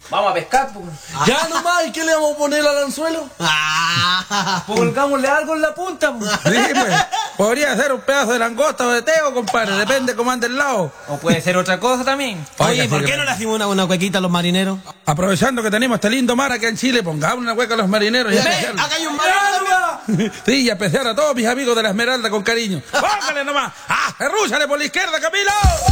Vamos a pescar, pues. Ya nomás, ¿y qué le vamos a poner al anzuelo? Pongámosle algo en la punta, pues. Sí, pues. Podría ser un pedazo de langosta o de teo, compadre. Depende cómo ande el lado. O puede ser otra cosa también. Oye, Oiga, ¿por sí, qué no le hacemos una cuequita a los marineros? Aprovechando que tenemos este lindo mar aquí en Chile, pongamos una hueca a los marineros. Y apreciar- Acá hay un marinero. Sí, y apreciar a todos mis amigos de la Esmeralda con cariño. ¡Póngale nomás! ¡Ah! ¡Rúchale por la izquierda, Camilo!